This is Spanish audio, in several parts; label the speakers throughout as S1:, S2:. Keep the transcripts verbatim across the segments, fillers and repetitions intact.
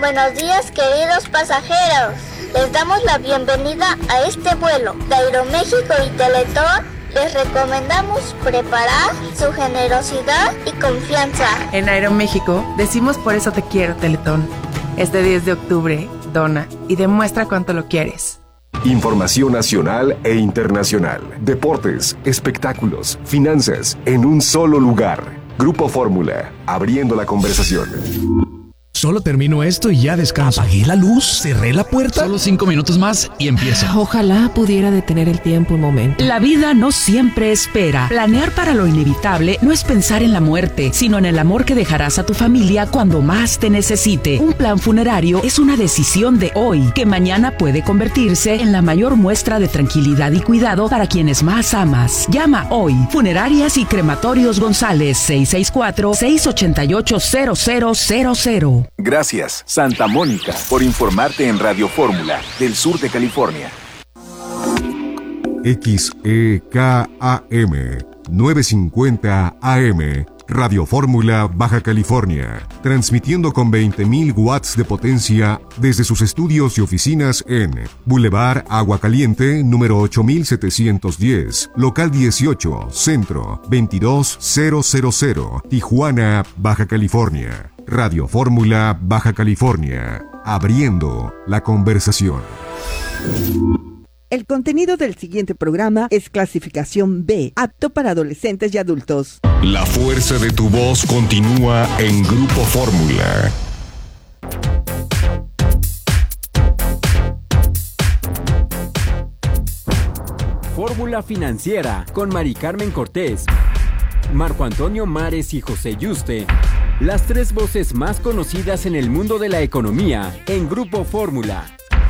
S1: Buenos días, queridos pasajeros. Les damos la bienvenida a este vuelo de Aeroméxico y Teletón. Les recomendamos preparar su generosidad y confianza.
S2: En Aeroméxico decimos por eso te quiero, Teletón. Este diez de octubre, dona y demuestra cuánto lo quieres.
S3: Información nacional e internacional, deportes, espectáculos, finanzas, en un solo lugar. Grupo Fórmula, abriendo la conversación.
S4: Solo termino esto y ya descanso. Apagué la luz, cerré la puerta.
S5: Solo cinco minutos más y empiezo.
S2: Ojalá pudiera detener el tiempo un momento.
S6: La vida no siempre espera. Planear para lo inevitable no es pensar en la muerte, sino en el amor que dejarás a tu familia cuando más te necesite. Un plan funerario es una decisión de hoy, que mañana puede convertirse en la mayor muestra de tranquilidad y cuidado para quienes más amas. Llama hoy. Funerarias y Crematorios González, seis seis cuatro, seis ocho ocho, cero cero cero cero.
S7: Gracias, Santa Mónica, por informarte en Radio Fórmula, del sur de California.
S8: X E K A M novecientos cincuenta A M, Radio Fórmula, Baja California, transmitiendo con veinte mil watts de potencia desde sus estudios y oficinas en Boulevard Agua Caliente, número ocho mil setecientos diez, local dieciocho, Centro, veintidós mil, Tijuana, Baja California. Radio Fórmula, Baja California, abriendo la conversación.
S9: El contenido del siguiente programa es clasificación B, apto para adolescentes y adultos.
S8: La fuerza de tu voz continúa en Grupo Fórmula.
S10: Fórmula Financiera con Mari Carmen Cortés, Marco Antonio Mares y José Yuste. Las tres voces más conocidas en el mundo de la economía en Grupo Fórmula.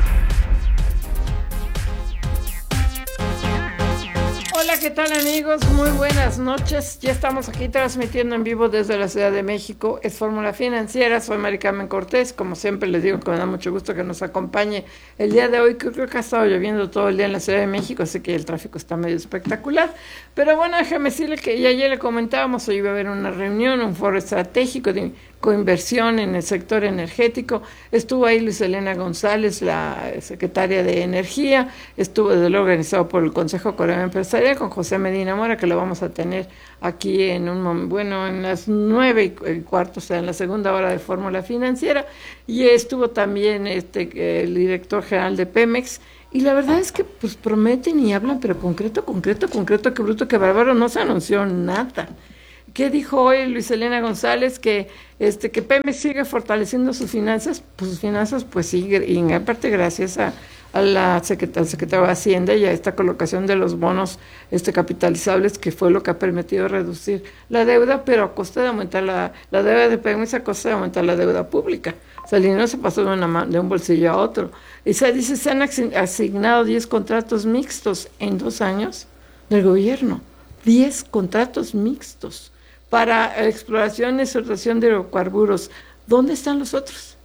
S11: Hola, ¿qué tal amigos? Muy buenas noches. Ya estamos aquí transmitiendo en vivo desde la Ciudad de México. Es Fórmula Financiera. Soy Mari Carmen Cortés. Como siempre les digo que me da mucho gusto que nos acompañe el día de hoy. Creo que ha estado lloviendo todo el día en la Ciudad de México, así que el tráfico está medio espectacular. Pero bueno, déjame decirle que ya ayer le comentábamos, hoy iba a haber una reunión, un foro estratégico de coinversión en el sector energético. Estuvo ahí Luis Elena González, la secretaria de Energía. Estuvo desde luego organizado por el Consejo Coreano Empresarial con José Medina Mora, que lo vamos a tener aquí en un momento, bueno, en las nueve y cuarto, o sea, en la segunda hora de Fórmula Financiera. Y estuvo también este el director general de Pemex. Y la verdad es que pues prometen y hablan, pero concreto, concreto, concreto, que bruto, que bárbaro, no se anunció nada. ¿Qué dijo hoy Luis Elena González? Que este que Pemex sigue fortaleciendo sus finanzas, pues sus finanzas pues sigue, y en gran parte gracias a, a la secretaria, secretaria de Hacienda y a esta colocación de los bonos este capitalizables, que fue lo que ha permitido reducir la deuda, pero a costa de aumentar la, la deuda de Pemex, a costa de aumentar la deuda pública. O sea, el dinero se pasó de, una, de un bolsillo a otro. Y se dice, se han asignado diez contratos mixtos en dos años del gobierno. diez contratos mixtos para exploración y explotación de hidrocarburos. ¿Dónde están los otros?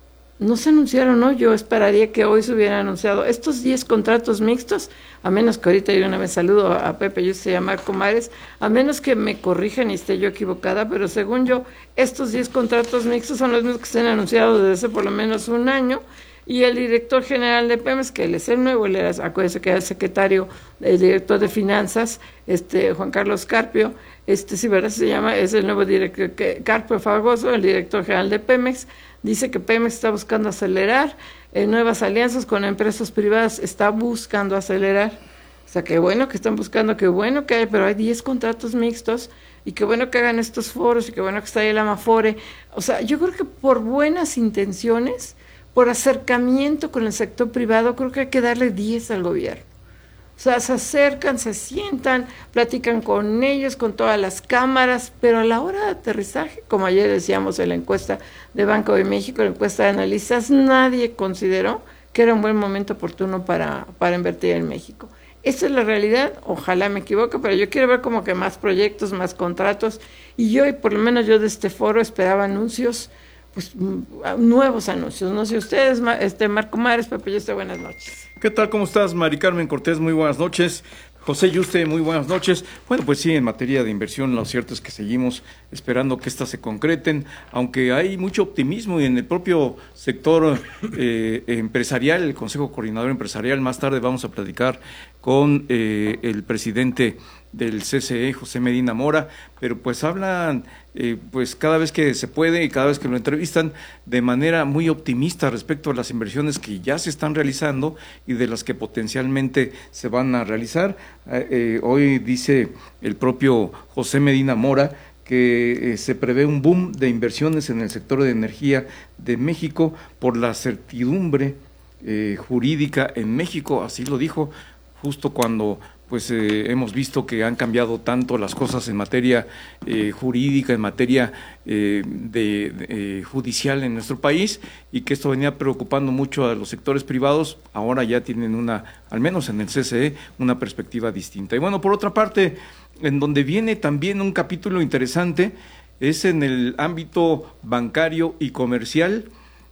S11: No se anunciaron, ¿no? Yo esperaría que hoy se hubieran anunciado estos diez contratos mixtos, a menos que ahorita yo una vez saludo a Pepe, yo soy a Marco Mares, a menos que me corrijan y esté yo equivocada, pero según yo, estos diez contratos mixtos son los mismos que se han anunciado desde hace por lo menos un año. Y el director general de Pemex, que él es el nuevo, él era, acuérdense que era el secretario, el director de finanzas, este Juan Carlos Carpio, este sí, ¿verdad? Se llama, es el nuevo director, que, Carpio Fagoso, el director general de Pemex, dice que Pemex está buscando acelerar eh, nuevas alianzas con empresas privadas, está buscando acelerar. O sea, qué bueno que están buscando, qué bueno que hay, pero hay diez contratos mixtos, y qué bueno que hagan estos foros, y qué bueno que está ahí el Amafore. O sea, yo creo que por buenas intenciones, por acercamiento con el sector privado, creo que hay que darle diez al gobierno. O sea, se acercan, se sientan, platican con ellos, con todas las cámaras, pero a la hora de aterrizaje, como ayer decíamos en la encuesta de Banco de México, la encuesta de analistas, nadie consideró que era un buen momento oportuno para, para invertir en México. Esa es la realidad, ojalá me equivoque, pero yo quiero ver como que más proyectos, más contratos, y yo, y por lo menos yo de este foro esperaba anuncios, pues nuevos anuncios. No sé ustedes, este Marco Mares, Pepe, yo estoy, buenas noches.
S12: ¿Qué tal? ¿Cómo estás, Mari Carmen Cortés? Muy buenas noches. José Yuste, muy buenas noches. Bueno, pues sí, en materia de inversión, lo cierto es que seguimos esperando que éstas se concreten, aunque hay mucho optimismo y en el propio sector eh, empresarial, el Consejo Coordinador Empresarial. Más tarde vamos a platicar con eh, el presidente del C C E, José Medina Mora, pero pues hablan eh, pues cada vez que se puede y cada vez que lo entrevistan de manera muy optimista respecto a las inversiones que ya se están realizando y de las que potencialmente se van a realizar. Eh, eh, hoy dice el propio José Medina Mora que eh, se prevé un boom de inversiones en el sector de energía de México por la certidumbre eh, jurídica en México, así lo dijo, justo cuando pues eh, hemos visto que han cambiado tanto las cosas en materia eh, jurídica, en materia eh, de, de eh, judicial en nuestro país, y que esto venía preocupando mucho a los sectores privados. Ahora ya tienen una, al menos en el C C E, una perspectiva distinta. Y bueno, por otra parte, en donde viene también un capítulo interesante, es en el ámbito bancario y comercial.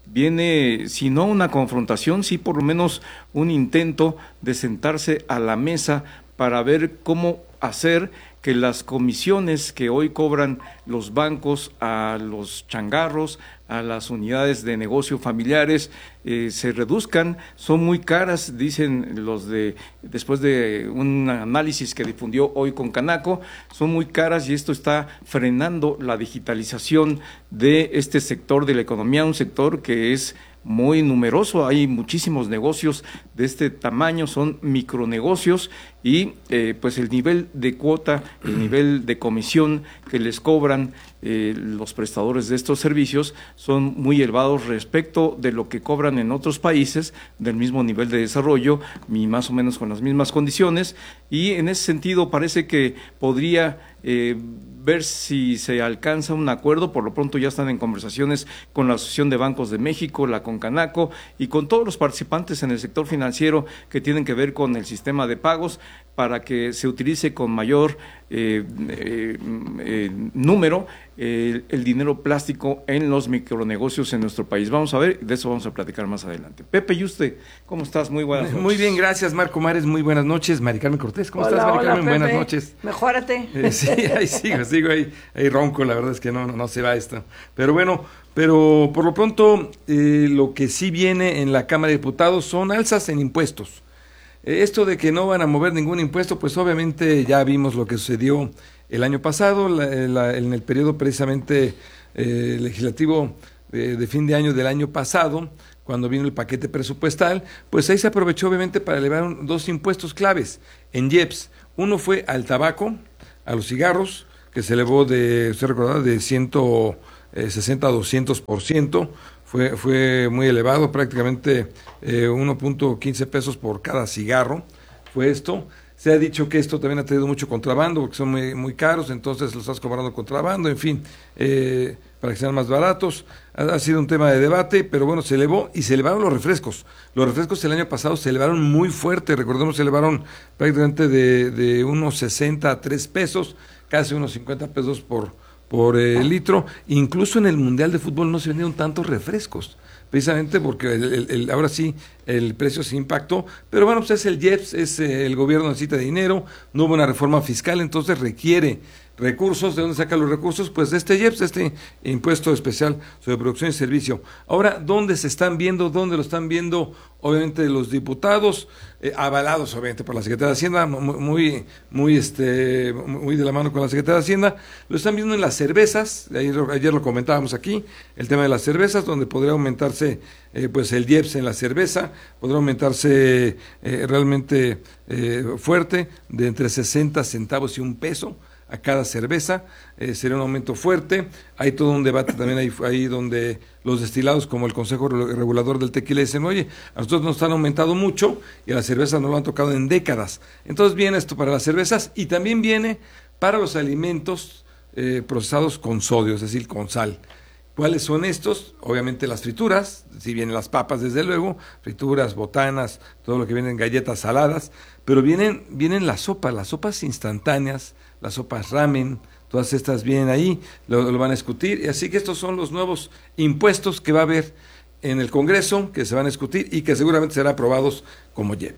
S12: Viene, si no una confrontación, sí por lo menos un intento de sentarse a la mesa para ver cómo hacer que las comisiones que hoy cobran los bancos a los changarros, a las unidades de negocio familiares, eh, se reduzcan. Son muy caras, dicen los de, después de un análisis que difundió hoy con Canaco, son muy caras y esto está frenando la digitalización de este sector de la economía, un sector que es muy numeroso, hay muchísimos negocios de este tamaño, son micronegocios y eh, pues el nivel de cuota, el nivel de comisión que les cobran eh, los prestadores de estos servicios son muy elevados respecto de lo que cobran en otros países del mismo nivel de desarrollo y más o menos con las mismas condiciones, y en ese sentido parece que podría eh, ver si se alcanza un acuerdo. Por lo pronto ya están en conversaciones con la Asociación de Bancos de México, la Concanaco, y con todos los participantes en el sector financiero que tienen que ver con el sistema de pagos, para que se utilice con mayor eh, eh, eh, número eh, el dinero plástico en los micronegocios en nuestro país. Vamos a ver, de eso vamos a platicar más adelante. Pepe Yuste, ¿cómo estás? Muy buenas noches.
S13: Muy bien, gracias Marco Mares, muy buenas noches. Mari Carmen Cortés, ¿cómo
S11: hola,
S13: estás, Mari Carmen?
S11: Hola,
S13: buenas noches.
S11: Mejórate.
S13: Eh, sí, ahí sigo, sigo ahí, ahí ronco, la verdad es que no, no, no se va esto. Pero bueno, pero por lo pronto eh, lo que sí viene en la Cámara de Diputados son alzas en impuestos. Esto de que no van a mover ningún impuesto, pues obviamente ya vimos lo que sucedió el año pasado, la, la, en el periodo precisamente eh, legislativo de, de fin de año del año pasado, cuando vino el paquete presupuestal, pues ahí se aprovechó obviamente para elevar un, dos impuestos claves en I E P S. Uno fue al tabaco, a los cigarros, que se elevó de, usted recordará, de ciento sesenta a doscientos por ciento. Fue, fue muy elevado, prácticamente eh, uno punto quince pesos por cada cigarro, fue esto. Se ha dicho que esto también ha traído mucho contrabando, porque son muy, muy caros, entonces los estás cobrando contrabando, en fin, eh, para que sean más baratos. Ha, ha sido un tema de debate, pero bueno, se elevó y se elevaron los refrescos. Los refrescos el año pasado se elevaron muy fuerte, recordemos, se elevaron prácticamente de, de unos sesenta a tres pesos, casi unos cincuenta pesos por por el litro. Incluso en el Mundial de Fútbol no se vendieron tantos refrescos, precisamente porque el, el, el, ahora sí el precio se impactó, pero bueno, pues es el I E P S, es eh, el gobierno necesita dinero, no hubo una reforma fiscal, entonces requiere recursos. ¿De dónde saca los recursos? Pues de este I E P S, este impuesto especial sobre producción y servicio. Ahora, ¿dónde se están viendo? ¿Dónde lo están viendo? Obviamente los diputados, eh, avalados obviamente por la Secretaría de Hacienda, muy, muy, este, muy de la mano con la Secretaría de Hacienda, lo están viendo en las cervezas. Ayer, ayer lo comentábamos aquí, el tema de las cervezas, donde podría aumentarse eh, pues el I E P S en la cerveza, podría aumentarse eh, realmente eh, fuerte, de entre sesenta centavos y un peso a cada cerveza, eh, sería un aumento fuerte. Hay todo un debate también ahí, ahí donde los destilados, como el Consejo Regulador del Tequila, dicen, oye, a nosotros nos han aumentado mucho y a las cervezas no lo han tocado en décadas. Entonces viene esto para las cervezas y también viene para los alimentos eh, procesados con sodio, es decir, con sal. ¿Cuáles son estos? Obviamente las frituras, si vienen las papas, desde luego, frituras, botanas, todo lo que vienen, galletas saladas, pero vienen, vienen las sopas, las sopas instantáneas, las sopas ramen, todas estas vienen ahí, lo, lo van a discutir, y así que estos son los nuevos impuestos que va a haber en el Congreso, que se van a discutir y que seguramente serán aprobados como I E P S.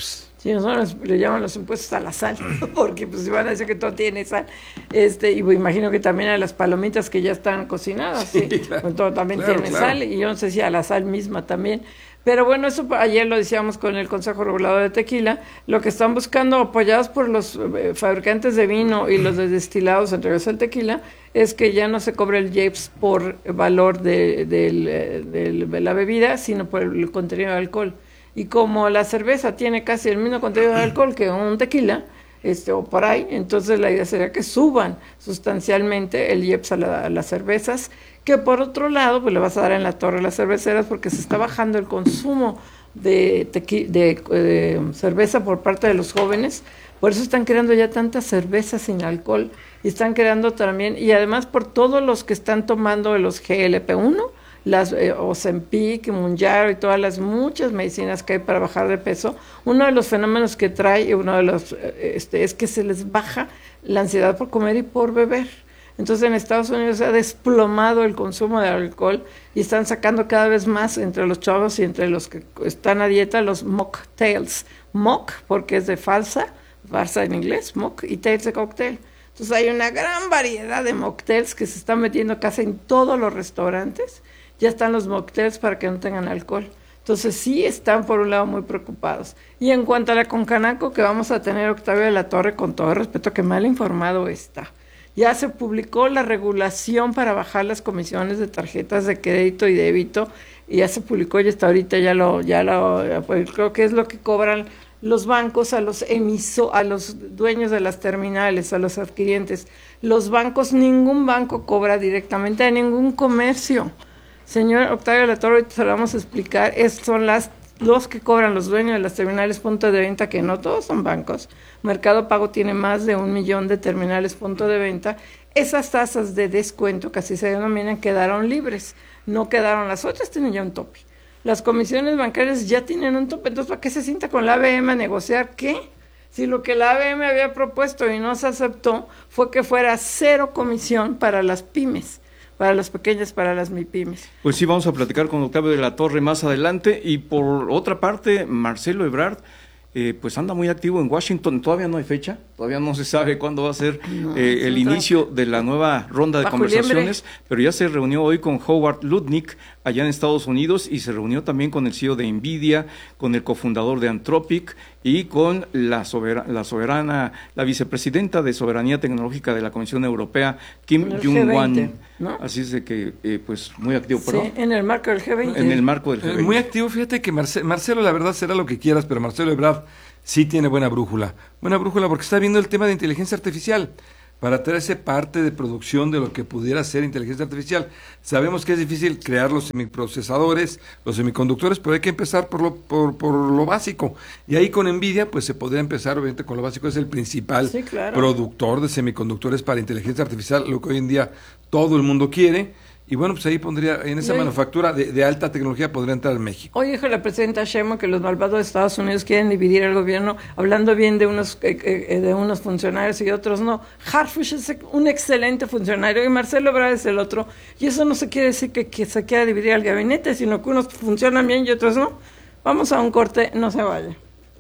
S11: Sí, nosotros le llaman los impuestos a la sal, porque pues van a decir que todo tiene sal. Este, y pues, imagino que también a las palomitas que ya están cocinadas, sí, sí claro, pues, todo también claro, tiene claro. sal, y yo no sé si a la sal misma también. Pero bueno, eso ayer lo decíamos con el Consejo Regulador de Tequila, lo que están buscando, apoyados por los eh, fabricantes de vino y los de destilados, entre ellos el tequila, es que ya no se cobre el I E P S por valor de, de, de, de, de la bebida, sino por el contenido de alcohol. Y como la cerveza tiene casi el mismo contenido de alcohol que un tequila, este o por ahí, entonces la idea sería que suban sustancialmente el I E P S a, la, a las cervezas, que por otro lado, pues le vas a dar en la torre a las cerveceras porque se está bajando el consumo de, tequi, de, de cerveza por parte de los jóvenes, por eso están creando ya tantas cervezas sin alcohol, y están creando también, y además por todos los que están tomando los G L P uno, las eh, Ozempic, Mounjaro y todas las muchas medicinas que hay para bajar de peso. Uno de los fenómenos que trae, uno de los eh, este, es que se les baja la ansiedad por comer y por beber. Entonces en Estados Unidos se ha desplomado el consumo de alcohol y están sacando cada vez más entre los chavos y entre los que están a dieta los mocktails. Mock porque es de falsa, farsa en inglés, mock, y tails de cóctel. Entonces hay una gran variedad de mocktails que se están metiendo casi en todos los restaurantes. Ya están los mocktails para que no tengan alcohol. Entonces sí están por un lado muy preocupados. Y en cuanto a la Concanaco que vamos a tener, Octavio de la Torre, con todo respeto, que mal informado está. Ya se publicó la regulación para bajar las comisiones de tarjetas de crédito y débito, y ya se publicó, y hasta ahorita ya lo, ya lo, pues creo que es lo que cobran los bancos a los emiso, a los dueños de las terminales, a los adquirientes. Los bancos, ningún banco cobra directamente a ningún comercio. Señor Octavio de la Torre, ahorita se lo vamos a explicar, es, son las los que cobran los dueños de las terminales punto de venta, que no todos son bancos. Mercado Pago tiene más de un millón de terminales punto de venta. Esas tasas de descuento, que así se denominan, quedaron libres, no quedaron las otras, tienen ya un tope. Las comisiones bancarias ya tienen un tope, entonces ¿para qué se sienta con la A B M a negociar qué? Si lo que la A B M había propuesto y no se aceptó fue que fuera cero comisión para las pymes, para las pequeñas, para las MIPYMES.
S12: Pues sí, vamos a platicar con Octavio de la Torre más adelante. Y por otra parte, Marcelo Ebrard, eh, pues anda muy activo en Washington. Todavía no hay fecha, todavía no se sabe cuándo va a ser no, eh, el inicio de la nueva ronda de conversaciones, pero ya se reunió hoy con Howard Lutnick allá en Estados Unidos, y se reunió también con el C E O de NVIDIA, con el cofundador de Anthropic y con la, soberana, la soberana, la vicepresidenta de Soberanía Tecnológica de la Comisión Europea, Kim Jong-un, ¿no? Así es de que, eh, pues, muy activo.
S11: Sí, perdón. en el marco del G veinte.
S12: En el marco del G veinte.
S13: Eh, muy activo, fíjate que Marce- Marcelo, la verdad, será lo que quieras, pero Marcelo Ebrard sí tiene buena brújula. Buena brújula porque está viendo el tema de inteligencia artificial, para traerse parte de producción de lo que pudiera ser inteligencia artificial. Sabemos que es difícil crear los semiprocesadores, los semiconductores, pero hay que empezar por lo, por, por lo básico. Y ahí con NVIDIA, pues se podría empezar, obviamente, con lo básico. Es el principal sí, claro. productor de semiconductores para inteligencia artificial, lo que hoy en día todo el mundo quiere. Y bueno, pues ahí pondría, en esa manufactura de, de alta tecnología podría entrar en México.
S11: Hoy dijo la presidenta Sheinbaum que los malvados de Estados Unidos quieren dividir el gobierno, hablando bien de unos eh, eh, de unos funcionarios y otros no. Harfuch es un excelente funcionario y Marcelo Ebrard es el otro. Y eso no se quiere decir que, que se quiera dividir al gabinete, sino que unos funcionan bien y otros no. Vamos a un corte, no se vaya.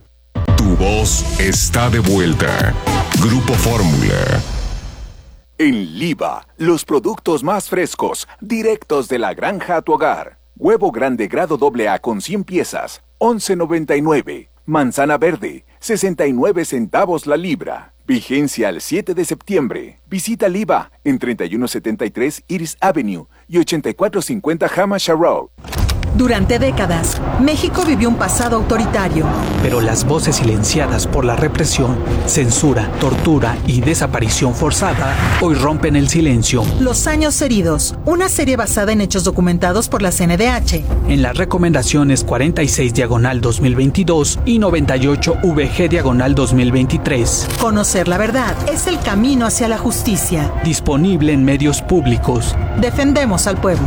S3: Tu voz está de vuelta. Grupo Fórmula.
S7: En Liva, los productos más frescos, directos de la granja a tu hogar. Huevo grande grado doble A con cien piezas, once noventa y nueve. Manzana verde, sesenta y nueve centavos la libra. Vigencia al siete de septiembre. Visita Liva en treinta y uno setenta y tres Iris Avenue y ochenta y cuatro cincuenta Hamasha Road.
S14: Durante décadas, México vivió un pasado autoritario.
S15: Pero las voces silenciadas por la represión, censura, tortura y desaparición forzada hoy rompen el silencio.
S14: Los años heridos, una serie basada en hechos documentados por la C N D H.
S15: En las recomendaciones cuarenta y seis diagonal dos mil veintidós y noventa y ocho V G diagonal dos mil veintitrés.
S14: Conocer la verdad es el camino hacia la justicia.
S15: Disponible en medios públicos.
S14: Defendemos al pueblo.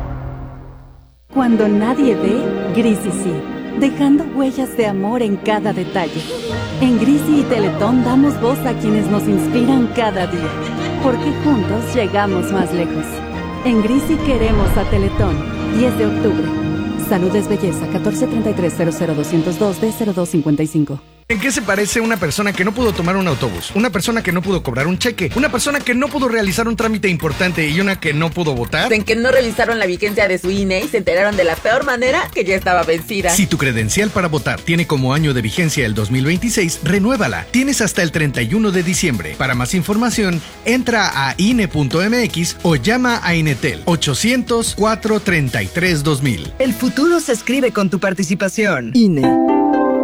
S16: Cuando nadie ve, Grisi sí, dejando huellas de amor en cada detalle. En Grisi y Teletón damos voz a quienes nos inspiran cada día, porque juntos llegamos más lejos. En Grisi queremos a Teletón, diez de octubre. Salud es belleza, catorce treinta y tres cero cero doscientos dos D cero dos cincuenta y cinco.
S4: ¿En qué se parece una persona que no pudo tomar un autobús? Una persona que no pudo cobrar un cheque, una persona que no pudo realizar un trámite importante y una que no pudo votar.
S17: En que no revisaron la vigencia de su I N E y se enteraron de la peor manera que ya estaba vencida.
S4: Si tu credencial para votar tiene como año de vigencia el dos mil veintiséis, renuévala. Tienes hasta el treinta y uno de diciembre. Para más información, entra a I N E punto M X o llama a Inetel ochocientos, cuatrocientos treinta y tres, dos mil.
S18: El futuro se escribe con tu participación.
S9: I N E.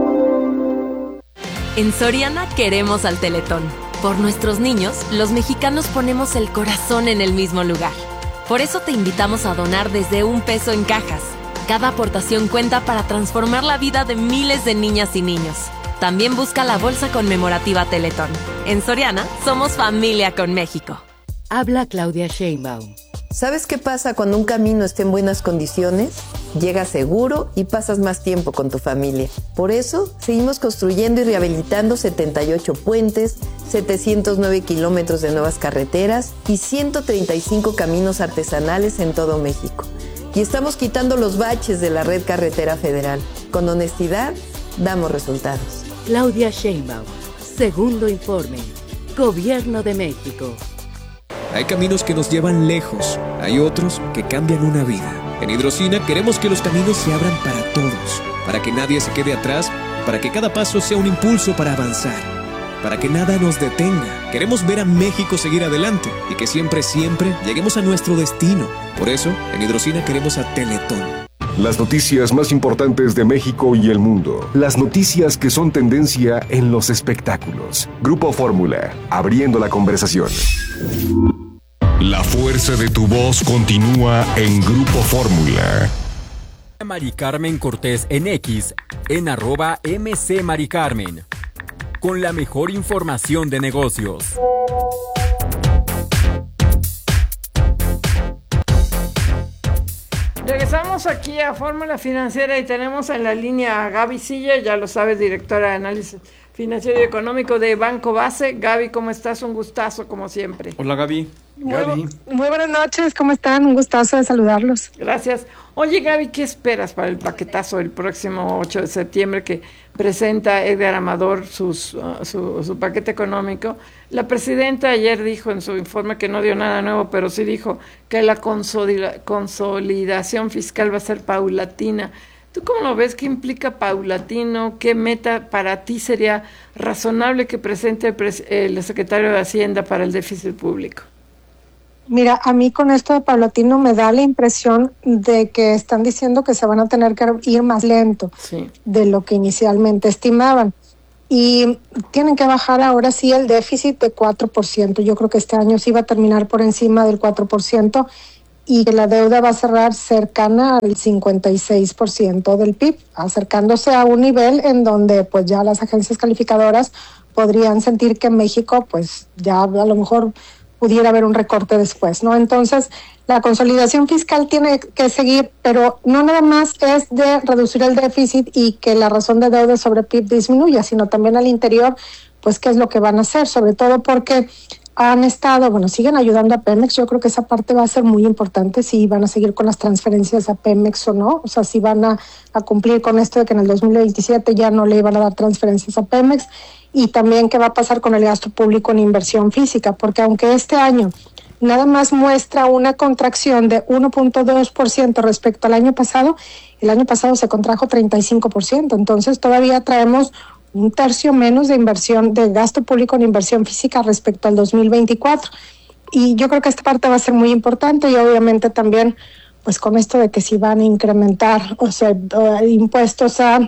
S19: En Soriana queremos al Teletón. Por nuestros niños, los mexicanos ponemos el corazón en el mismo lugar. Por eso te invitamos a donar desde un peso en cajas. Cada aportación cuenta para transformar la vida de miles de niñas y niños. También busca la bolsa conmemorativa Teletón. En Soriana, somos familia con México.
S20: Habla Claudia Sheinbaum. ¿Sabes qué pasa cuando un camino está en buenas condiciones? Llegas seguro y pasas más tiempo con tu familia. Por eso, seguimos construyendo y rehabilitando setenta y ocho puentes, setecientos nueve kilómetros de nuevas carreteras y ciento treinta y cinco caminos artesanales en todo México. Y estamos quitando los baches de la red carretera federal. Con honestidad, damos resultados.
S18: Claudia Sheinbaum. Segundo informe. Gobierno de México.
S21: Hay caminos que nos llevan lejos, hay otros que cambian una vida. En Hidrocina queremos que los caminos se abran para todos, para que nadie se quede atrás, para que cada paso sea un impulso para avanzar, para que nada nos detenga. Queremos ver a México seguir adelante y que siempre, siempre lleguemos a nuestro destino. Por eso, en Hidrocina queremos a Teletón.
S3: Las noticias más importantes de México y el mundo. Las noticias que son tendencia en los espectáculos. Grupo Fórmula, abriendo la conversación.
S8: La fuerza de tu voz continúa en Grupo Fórmula.
S10: Mari Carmen Cortés en X, en arroba M C Mari Carmen, con la mejor información de negocios.
S11: Regresamos aquí a Fórmula Financiera y tenemos en la línea a Gaby Silla, ya lo sabes, directora de análisis financiero y económico de Banco Base. Gaby, ¿cómo estás? Un gustazo, como siempre.
S12: Hola, Gaby.
S22: Gaby. Muy, muy buenas noches, ¿cómo están? Un gustazo de saludarlos.
S11: Gracias. Oye, Gaby, ¿qué esperas para el paquetazo del próximo ocho de septiembre que presenta Edgar Amador sus, uh, su, su paquete económico? La presidenta ayer dijo en su informe que no dio nada nuevo, pero sí dijo que la consolida, consolidación fiscal va a ser paulatina. ¿Tú cómo lo ves? ¿Qué implica paulatino? ¿Qué meta para ti sería razonable que presente el, pres- el secretario de Hacienda para el déficit público?
S22: Mira, a mí con esto de paulatino me da la impresión de que están diciendo que se van a tener que ir más lento
S11: sí.
S22: de lo que inicialmente estimaban. Y tienen que bajar ahora sí el déficit de cuatro por ciento. Yo creo que este año sí va a terminar por encima del cuatro por ciento y que la deuda va a cerrar cercana al cincuenta y seis por ciento del P I B, acercándose a un nivel en donde pues ya las agencias calificadoras podrían sentir que México pues ya a lo mejor pudiera haber un recorte después, ¿no? Entonces, la consolidación fiscal tiene que seguir, pero no nada más es de reducir el déficit y que la razón de deuda sobre P I B disminuya, sino también al interior, pues, qué es lo que van a hacer, sobre todo porque han estado, bueno, siguen ayudando a Pemex. Yo creo que esa parte va a ser muy importante, si van a seguir con las transferencias a Pemex o no, o sea, si van a, a cumplir con esto de que en el dos mil veintisiete ya no le iban a dar transferencias a Pemex, y también qué va a pasar con el gasto público en inversión física, porque aunque este año nada más muestra una contracción de uno punto dos por ciento respecto al año pasado, el año pasado se contrajo treinta y cinco por ciento, entonces todavía traemos un tercio menos de inversión, de gasto público en inversión física respecto al dos mil veinticuatro. Y yo creo que esta parte va a ser muy importante, y obviamente también pues con esto de que si van a incrementar, o sea, impuestos a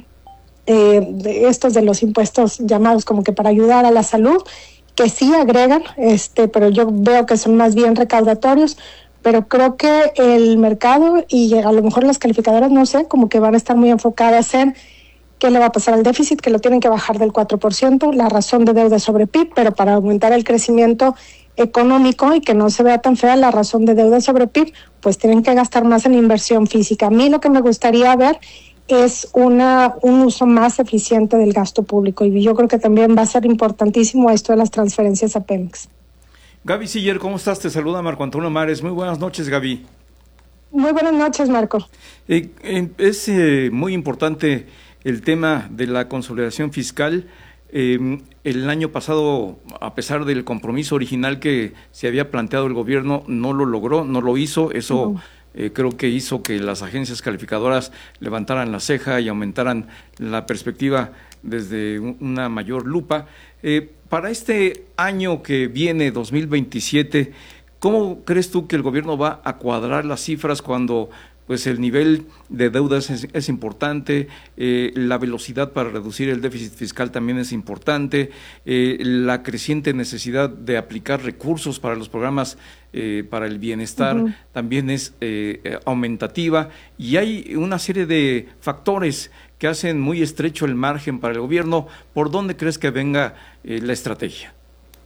S22: eh, de estos de los impuestos llamados como que para ayudar a la salud, que sí agregan, este, pero yo veo que son más bien recaudatorios, pero creo que el mercado y a lo mejor las calificadoras, no sé, como que van a estar muy enfocadas en qué le va a pasar al déficit, que lo tienen que bajar del cuatro por ciento, la razón de deuda sobre P I B, pero para aumentar el crecimiento económico y que no se vea tan fea la razón de deuda sobre P I B, pues tienen que gastar más en inversión física. A mí lo que me gustaría ver es una un uso más eficiente del gasto público, y yo creo que también va a ser importantísimo esto de las transferencias a Pemex.
S12: Gaby Siller, ¿cómo estás? Te saluda Marco Antonio Mares. Muy buenas noches, Gaby.
S22: Muy buenas noches, Marco.
S12: Eh, eh, es eh, muy importante el tema de la consolidación fiscal. Eh, el año pasado, a pesar del compromiso original que se había planteado el gobierno, no lo logró, no lo hizo. Eso uh-huh. eh, creo que hizo que las agencias calificadoras levantaran la ceja y aumentaran la perspectiva desde una mayor lupa. Eh, para este año que viene, dos mil veintisiete, ¿cómo crees tú que el gobierno va a cuadrar las cifras cuando pues el nivel de deudas es, es importante, eh, la velocidad para reducir el déficit fiscal también es importante, eh, la creciente necesidad de aplicar recursos para los programas eh, para el bienestar uh-huh. también es eh, aumentativa, y hay una serie de factores que hacen muy estrecho el margen para el gobierno? ¿Por dónde crees que venga eh, la estrategia?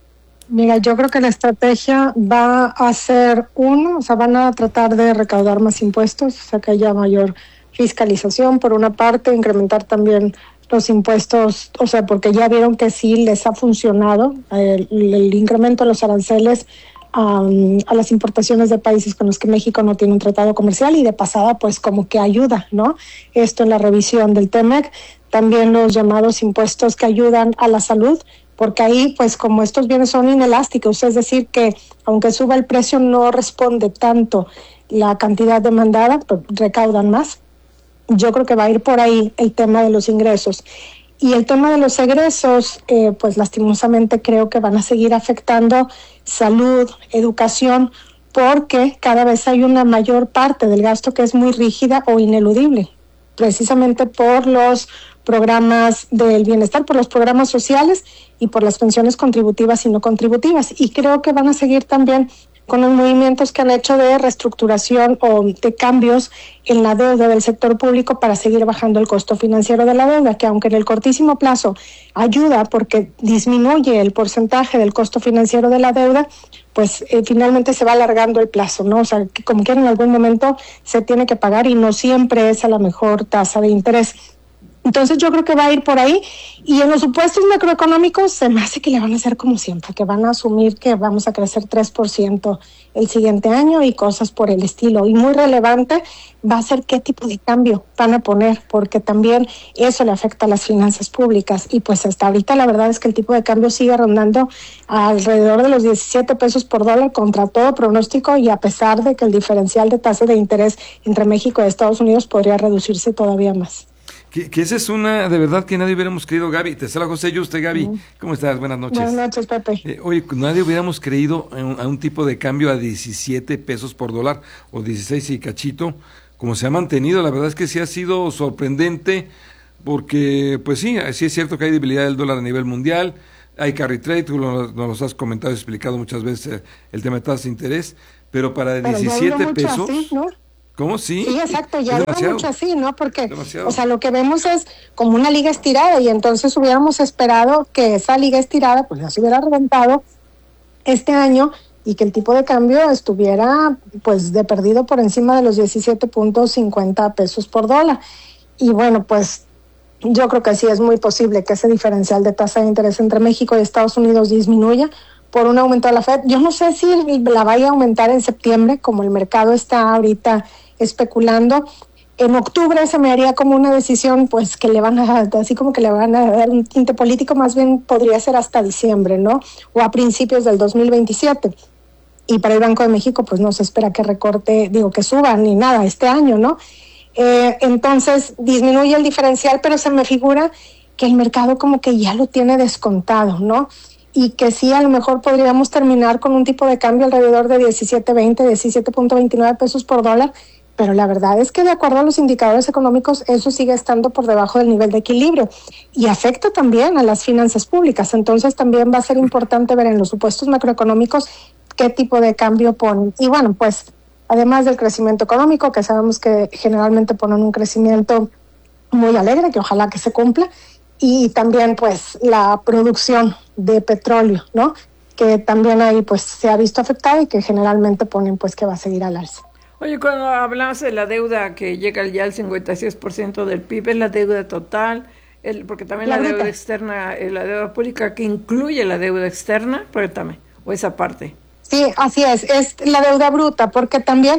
S22: Mira, yo creo que la estrategia va a ser uno, o sea, van a tratar de recaudar más impuestos, o sea, que haya mayor fiscalización por una parte, incrementar también los impuestos, o sea, porque ya vieron que sí les ha funcionado el, el incremento de los aranceles um, a las importaciones de países con los que México no tiene un tratado comercial, y de pasada pues como que ayuda, ¿no? Esto en la revisión del T M E C, también los llamados impuestos que ayudan a la salud, porque ahí, pues, como estos bienes son inelásticos, es decir, que aunque suba el precio, no responde tanto la cantidad demandada, pues recaudan más. Yo creo que va a ir por ahí el tema de los ingresos. Y el tema de los egresos, eh, pues, lastimosamente creo que van a seguir afectando salud, educación, porque cada vez hay una mayor parte del gasto que es muy rígida o ineludible, precisamente por los programas del bienestar, por los programas sociales y por las pensiones contributivas y no contributivas. Y creo que van a seguir también con los movimientos que han hecho de reestructuración o de cambios en la deuda del sector público para seguir bajando el costo financiero de la deuda, que aunque en el cortísimo plazo ayuda porque disminuye el porcentaje del costo financiero de la deuda, pues eh, finalmente se va alargando el plazo, ¿no? O sea, que como quiera en algún momento se tiene que pagar y no siempre es a la mejor tasa de interés. Entonces yo creo que va a ir por ahí, y en los supuestos macroeconómicos se me hace que le van a hacer como siempre, que van a asumir que vamos a crecer tres por ciento el siguiente año y cosas por el estilo. Y muy relevante va a ser qué tipo de cambio van a poner, porque también eso le afecta a las finanzas públicas. Y pues hasta ahorita la verdad es que el tipo de cambio sigue rondando alrededor de los diecisiete pesos por dólar contra todo pronóstico, y a pesar de que el diferencial de tasa de interés entre México y Estados Unidos podría reducirse todavía más.
S13: Que, que esa es una, de verdad, que nadie hubiéramos creído, Gaby. Te saluda José Yuste, Gaby. Uh-huh. ¿Cómo estás? Buenas noches.
S22: Buenas noches, Pepe.
S13: Eh, oye, nadie hubiéramos creído a un, a un tipo de cambio a diecisiete pesos por dólar, o dieciséis y cachito, como se ha mantenido. La verdad es que sí ha sido sorprendente, porque, pues sí, sí es cierto que hay debilidad del dólar a nivel mundial, hay carry trade, tú nos lo, lo has comentado y explicado muchas veces eh, el tema de tasas de interés, pero para pero diecisiete pesos... Así, ¿no? ¿Cómo? Sí.
S22: Sí, exacto, ya no mucho así, ¿no? Porque, demasiado. O sea, lo que vemos es como una liga estirada, y entonces hubiéramos esperado que esa liga estirada pues ya se hubiera reventado este año, y que el tipo de cambio estuviera pues de perdido por encima de los diecisiete punto cincuenta pesos por dólar. Y bueno, pues yo creo que sí es muy posible que ese diferencial de tasa de interés entre México y Estados Unidos disminuya por un aumento de la Fed. Yo no sé si la vaya a aumentar en septiembre, como el mercado está ahorita especulando. En octubre se me haría como una decisión, pues que le van a, así como que le van a dar un tinte político, más bien podría ser hasta diciembre, ¿no? O a principios del dos mil veintisiete. Y para el Banco de México, pues no se espera que recorte, digo, que suba ni nada este año, ¿no? Eh, entonces disminuye el diferencial, pero se me figura que el mercado como que ya lo tiene descontado, ¿no? Y que sí, a lo mejor podríamos terminar con un tipo de cambio alrededor de diecisiete veinte, diecisiete punto veintinueve pesos por dólar, pero la verdad es que de acuerdo a los indicadores económicos eso sigue estando por debajo del nivel de equilibrio y afecta también a las finanzas públicas. Entonces también va a ser importante ver en los supuestos macroeconómicos qué tipo de cambio ponen. Y bueno, pues además del crecimiento económico, que sabemos que generalmente ponen un crecimiento muy alegre, que ojalá que se cumpla, y también pues la producción de petróleo, ¿no? Que también ahí pues se ha visto afectada y que generalmente ponen pues que va a seguir al alza.
S11: Oye, cuando hablamos de la deuda que llega ya al cincuenta y seis por ciento del P I B, es la deuda total, el, porque también la, la deuda externa, la deuda pública que incluye la deuda externa, pero también, o esa parte.
S22: Sí, así es, es la deuda bruta, porque también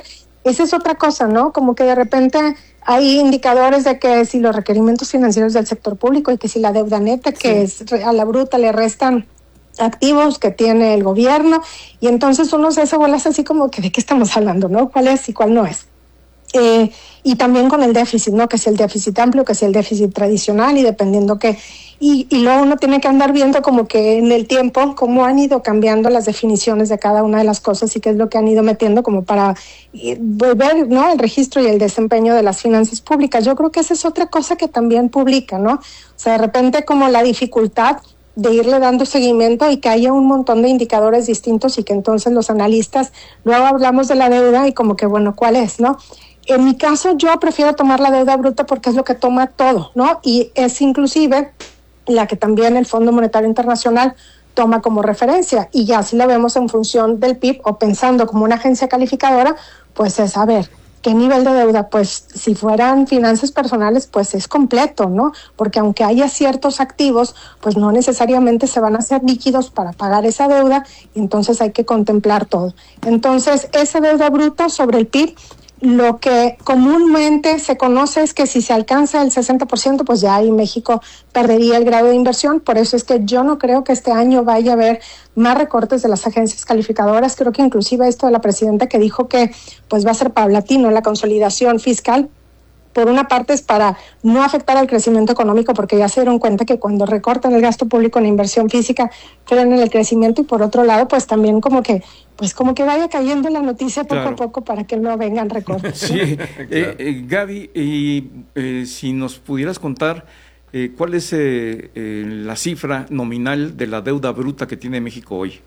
S22: esa es otra cosa, ¿no? Como que de repente hay indicadores de que si los requerimientos financieros del sector público y que si la deuda neta, que sí. es a la bruta le restan activos que tiene el gobierno, y entonces uno se hace bolas así como que de qué estamos hablando, ¿no? ¿Cuál es y cuál no es? Eh, y también con el déficit, ¿no? Que si el déficit amplio, que si el déficit tradicional, y dependiendo que... Y, y luego uno tiene que andar viendo como que en el tiempo cómo han ido cambiando las definiciones de cada una de las cosas y qué es lo que han ido metiendo como para volver, ¿no? El registro y el desempeño de las finanzas públicas. Yo creo que esa es otra cosa que también publica, ¿no? O sea, de repente como la dificultad de irle dando seguimiento y que haya un montón de indicadores distintos y que entonces los analistas, luego hablamos de la deuda y como que, bueno, ¿cuál es, no? En mi caso, yo prefiero tomar la deuda bruta porque es lo que toma todo, ¿no? Y es inclusive la que también el Fondo Monetario Internacional toma como referencia. Y ya si la vemos en función del P I B o pensando como una agencia calificadora, pues es, a ver, ¿qué nivel de deuda? Pues si fueran finanzas personales, pues es completo, ¿no? Porque aunque haya ciertos activos, pues no necesariamente se van a hacer líquidos para pagar esa deuda, y entonces hay que contemplar todo. Entonces, esa deuda bruta sobre el P I B, lo que comúnmente se conoce es que si se alcanza el sesenta por ciento, pues ya ahí México perdería el grado de inversión. Por eso es que yo no creo que este año vaya a haber más recortes de las agencias calificadoras. Creo que inclusive esto de la presidenta que dijo que pues va a ser paulatino la consolidación fiscal. Por una parte es para no afectar al crecimiento económico, porque ya se dieron cuenta que cuando recortan el gasto público en la inversión física frenan el crecimiento, y por otro lado pues también como que pues como que vaya cayendo la noticia poco claro. a poco para que no vengan recortes.
S12: Sí, eh, eh, Gaby, y eh, si nos pudieras contar eh, cuál es eh, eh, la cifra nominal de la deuda bruta que tiene México hoy.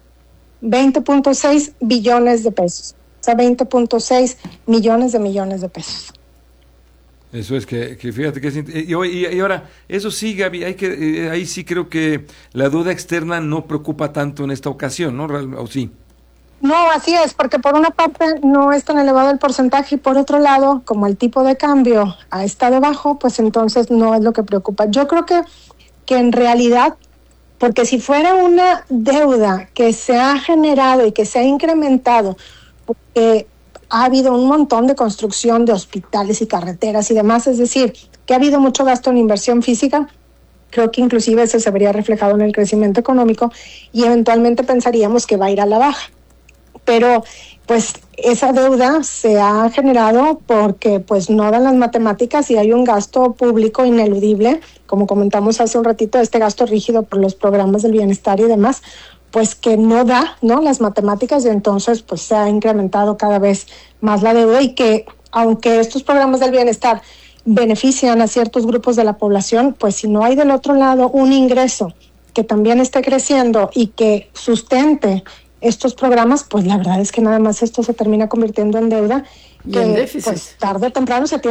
S22: veinte punto seis billones de pesos, o sea, veinte punto seis millones de millones de pesos.
S13: Eso es que, que fíjate que es, y, y, y ahora, eso sí, Gaby, hay que, eh, ahí sí creo que la deuda externa no preocupa tanto en esta ocasión, ¿no? ¿O sí?
S22: No, así es, porque por una parte no es tan elevado el porcentaje y por otro lado, como el tipo de cambio ha estado bajo, pues entonces no es lo que preocupa. Yo creo que, que en realidad, porque si fuera una deuda que se ha generado y que se ha incrementado, porque ha habido un montón de construcción de hospitales y carreteras y demás, es decir, que ha habido mucho gasto en inversión física, creo que inclusive eso se vería reflejado en el crecimiento económico y eventualmente pensaríamos que va a ir a la baja. Pero pues esa deuda se ha generado porque pues no dan las matemáticas y hay un gasto público ineludible, como comentamos hace un ratito, este gasto rígido por los programas del bienestar y demás, pues que no da, ¿no? Las matemáticas, y entonces pues se ha incrementado cada vez más la deuda, y que aunque estos programas del bienestar benefician a ciertos grupos de la población, pues si no hay del otro lado un ingreso que también esté creciendo y que sustente estos programas, pues la verdad es que nada más esto se termina convirtiendo en deuda,
S11: y
S22: que
S11: en déficit.
S22: Pues tarde o temprano se tiene